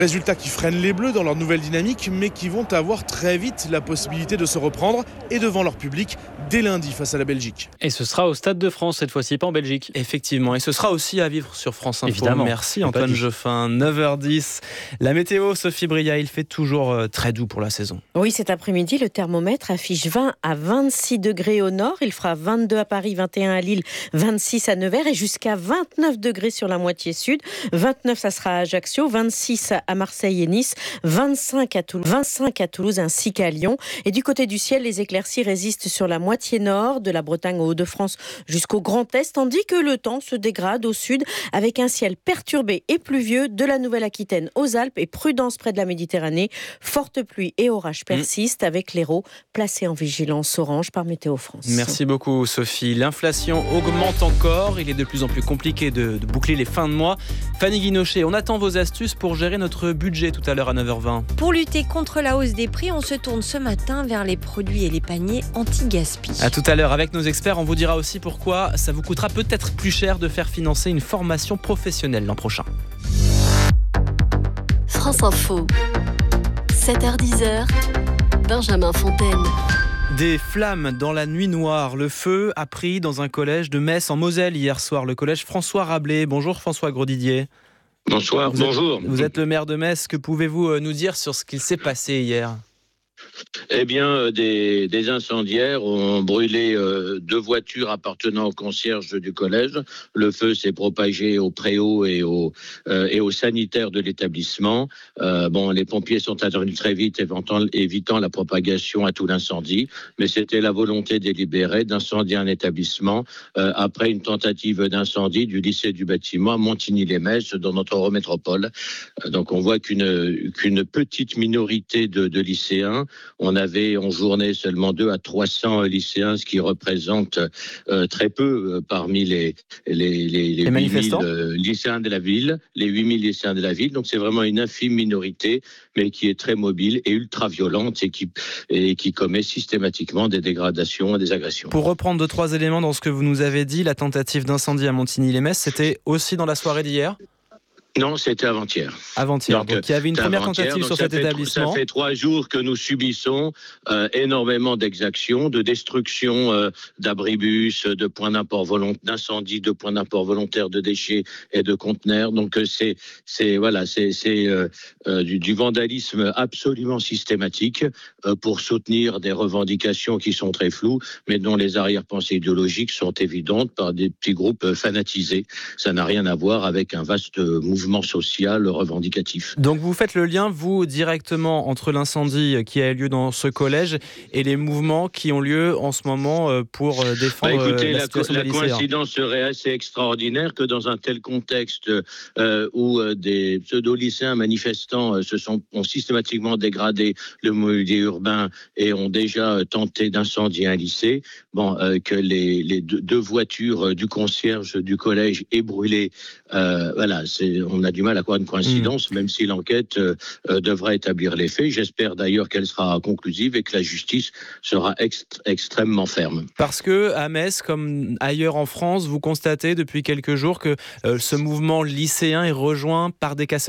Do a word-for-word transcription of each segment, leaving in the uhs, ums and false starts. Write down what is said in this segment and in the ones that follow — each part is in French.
Résultats qui freinent les Bleus dans leur nouvelle dynamique, mais qui vont avoir très vite la possibilité de se reprendre et devant leur public dès lundi face à la Belgique. Et ce sera au Stade de France cette fois-ci, pas en Belgique. Effectivement, et ce sera aussi à vivre sur France Info. Évidemment. Merci Antoine Geoffin. neuf heures dix. La météo, Sophie Bria, il fait toujours très doux pour la saison. Oui, cet après-midi, le thermomètre affiche vingt à vingt-six degrés au nord. Il fera vingt-deux à Paris, vingt et un à Lille, vingt-six à Nevers et jusqu'à vingt-neuf degrés sur la moitié sud. vingt-neuf, ça sera à Ajaccio, vingt-six à Marseille et Nice, vingt-cinq à Toulouse, vingt-cinq à Toulouse ainsi qu'à Lyon. Et du côté du ciel, les éclaircies résistent sur la moitié nord, de la Bretagne aux Hauts-de-France jusqu'au Grand Est, tandis que le temps se dégrade au sud avec un ciel perturbé et pluvieux de la Nouvelle-Aquitaine aux Alpes et prudence près de la Méditerranée. Fortes pluies et orages persistent avec l'Hérault placé en vigilance orange par Météo France. Merci beaucoup Sophie. L'inflation augmente encore. Il est de plus en plus compliqué de, de boucler les fins de mois. Fanny Guinochet, on attend vos astuces pour gérer notre budget tout à l'heure à neuf heures vingt. Pour lutter contre la hausse des prix, on se tourne ce matin vers les produits et les paniers anti-gaspi. À tout à l'heure avec nos experts, on vous dira aussi pourquoi ça vous coûtera peut-être plus cher de faire financer une formation professionnelle l'an prochain. France Info, sept heures dix, Benjamin Fontaine. Des flammes dans la nuit noire. Le feu a pris dans un collège de Metz en Moselle hier soir, le collège François Rabelais. Bonjour François Grosdidier. Bonsoir, vous bonjour. Êtes, vous êtes le maire de Metz. Que pouvez-vous nous dire sur ce qu'il s'est passé hier ? Eh bien, des, des incendiaires ont brûlé euh, deux voitures appartenant au concierge du collège. Le feu s'est propagé au préau et au, euh, et aux sanitaires de l'établissement. Euh, bon, les pompiers sont intervenus très vite, évitant, évitant la propagation à tout l'incendie. Mais c'était la volonté délibérée d'incendier un établissement euh, après une tentative d'incendie du lycée du bâtiment à Montigny-les-Metz, dans notre Eurométropole. Euh, donc, on voit qu'une, qu'une petite minorité de, de lycéens. On avait en journée seulement deux à trois cents lycéens, ce qui représente euh, très peu euh, parmi les, les, les, les, les huit mille euh, lycéens de la ville, les huit mille lycéens de la ville. Donc c'est vraiment une infime minorité, mais qui est très mobile et ultra violente et qui, et qui commet systématiquement des dégradations et des agressions. Pour reprendre deux, trois éléments dans ce que vous nous avez dit, la tentative d'incendie à Montigny-les-Metz, c'était aussi dans la soirée d'hier ? Non, c'était avant-hier. Avant-hier. Donc, donc il y avait une première tentative sur cet établissement. Ça fait trois jours que nous subissons euh, énormément d'exactions, de destruction euh, d'abribus, de points d'import volontaires, d'incendies, de points d'import volontaires de déchets et de conteneurs. Donc euh, c'est c'est voilà, c'est c'est euh, euh, du, du vandalisme absolument systématique euh, pour soutenir des revendications qui sont très floues, mais dont les arrière-pensées idéologiques sont évidentes par des petits groupes fanatisés. Ça n'a rien à voir avec un vaste mouvement mouvement social revendicatif. Donc vous faites le lien, vous, directement entre l'incendie qui a eu lieu dans ce collège et les mouvements qui ont lieu en ce moment pour défendre bah écoutez, la, la situation la des lycéens. Coïncidence serait assez extraordinaire que dans un tel contexte euh, où euh, des pseudo-lycéens manifestants euh, se sont, ont systématiquement dégradé le mobilier urbain et ont déjà tenté d'incendier un lycée, bon, euh, que les, les deux, deux voitures du concierge du collège aient brûlé. Euh, voilà, c'est on a du mal à croire une coïncidence, mmh. même si l'enquête euh, devra établir les faits. J'espère d'ailleurs qu'elle sera conclusive et que la justice sera ext- extrêmement ferme. Parce que à Metz, comme ailleurs en France, vous constatez depuis quelques jours que euh, ce mouvement lycéen est rejoint par des casseurs ?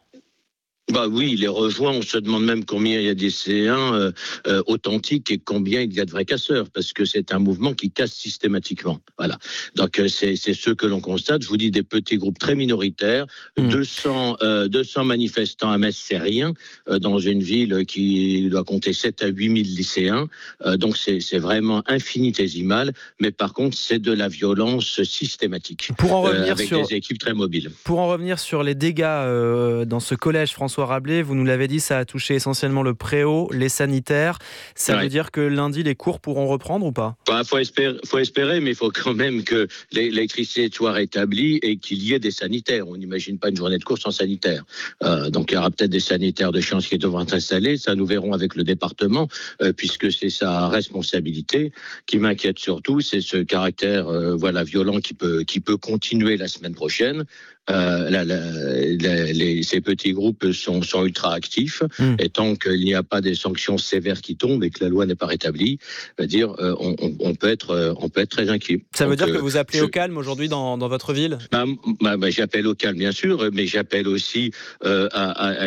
Bah oui, il les rejoint. On se demande même combien il y a des lycéens euh, euh, authentiques et combien il y a de vrais casseurs, parce que c'est un mouvement qui casse systématiquement. Voilà. Donc euh, c'est c'est ce que l'on constate. Je vous dis des petits groupes très minoritaires, mmh. deux cents euh, deux cents manifestants à Metz, c'est rien euh, dans une ville qui doit compter sept à huit mille lycéens. Euh, donc c'est c'est vraiment infinitésimal. Mais par contre, c'est de la violence systématique. Pour en revenir euh, avec sur des équipes très mobiles. Pour en revenir sur les dégâts euh, dans ce collège François Rabelais, vous nous l'avez dit, ça a touché essentiellement le préau, les sanitaires. Ça ouais. veut dire que lundi, les cours pourront reprendre ou pas ? Bah, faut espérer, faut espérer, mais il faut quand même que l'électricité soit rétablie et qu'il y ait des sanitaires. On n'imagine pas une journée de cours sans sanitaire. Euh, donc il y aura peut-être des sanitaires de chance qui devront être installés. Ça, nous verrons avec le département, euh, puisque c'est sa responsabilité. Qui m'inquiète surtout, c'est ce caractère, euh, voilà, violent qui peut, qui peut continuer la semaine prochaine. euh, la, la, la, les, ces petits groupes sont, sont ultra actifs. Mmh. Et tant qu'il n'y a pas des sanctions sévères qui tombent et que la loi n'est pas rétablie, dire, euh, on, on, peut être, on peut être très inquiet. Ça veut Donc, dire que vous appelez je... au calme aujourd'hui dans, dans votre ville ? bah, bah, bah, J'appelle au calme, bien sûr, mais j'appelle aussi euh, à, à